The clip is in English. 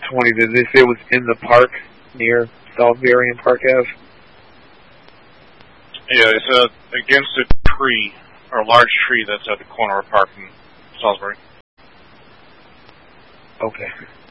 20. Did they say it was in the park near Salisbury and Park Ave? Yeah, it's against a tree, or a large tree that's at the corner of Park and Salisbury. Okay.